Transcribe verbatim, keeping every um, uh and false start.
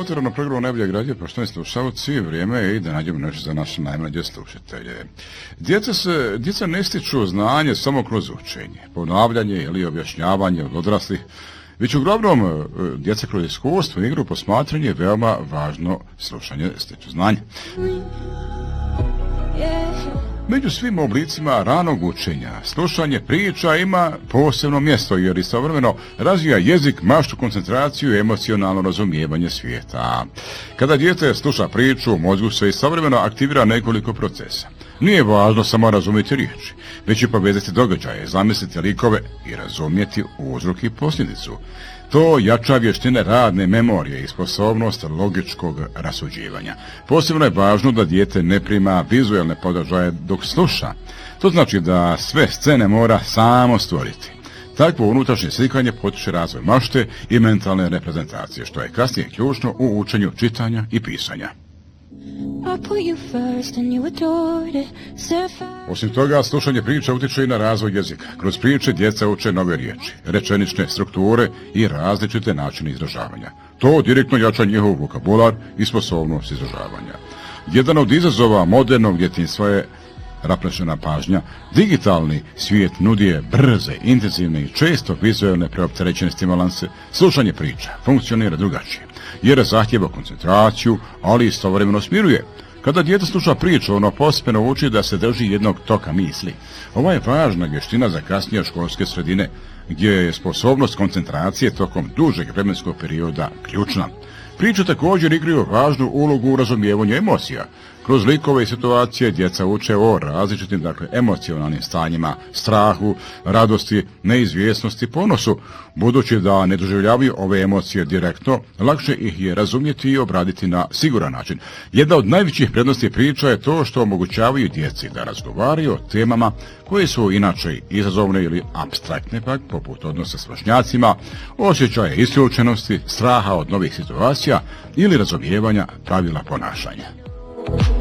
otvoreno programu Najbolje radio, poštovani slušalci, vrijeme je i da nađemo nešto za naše najmlađe slušatelje. Djeca se, djeca ne stiču znanje samo kroz učenje, ponavljanje ili objašnjavanje od odraslih, već uglavnom djeca kroz iskustvo i igru posmatranje je veoma važno slušanje stiču znanje. Među svim oblicima ranog učenja, slušanje priča ima posebno mjesto jer istovremeno razvija jezik, maštu, koncentraciju i emocionalno razumijevanje svijeta. Kada dijete sluša priču, u mozgu se istovremeno aktivira nekoliko procesa. Nije važno samo razumjeti riječi, već i povezati događaje, zamisliti likove i razumjeti uzrok i posljedicu. To jača vještine radne memorije i sposobnost logičkog rasuđivanja. Posebno je važno da dijete ne prima vizualne podržaje dok sluša. To znači da sve scene mora samo stvoriti. Takvo unutrašnje slikanje potiče razvoj mašte i mentalne reprezentacije, što je kasnije ključno u učenju čitanja i pisanja. Osim toga, slušanje priča utječe i na razvoj jezika. Kroz priče djeca uče nove riječi, rečenične strukture i različite načine izražavanja. To direktno jača njihov vokabular i sposobnost izražavanja. Jedan od izazova modernog djetinjstva je raprešena pažnja. Digitalni svijet nudi je brze, intenzivne i često vizualne preopterećene stimulanse. Slušanje priča funkcionira drugačije, jer zahtjeva koncentraciju, ali istovremeno smiruje. Kada dijete sluša priču, ono postepeno uči da se drži jednog toka misli. Ova je važna vještina za kasnije školske sredine, gdje je sposobnost koncentracije tokom dužeg vremenskog perioda ključna. Priče također igraju važnu ulogu u razumijevanju emocija. Kroz likove i situacije djeca uče o različitim, dakle, emocionalnim stanjima, strahu, radosti, neizvjesnosti, ponosu. Budući da ne doživljavaju ove emocije direktno, lakše ih je razumjeti i obraditi na siguran način. Jedna od najvećih prednosti priča je to što omogućavaju djeci da razgovaraju o temama koje su inače izazovne ili apstraktne, pak poput odnosa s vršnjacima, osjećaja isključenosti, straha od novih situacija ili razumijevanja pravila ponašanja.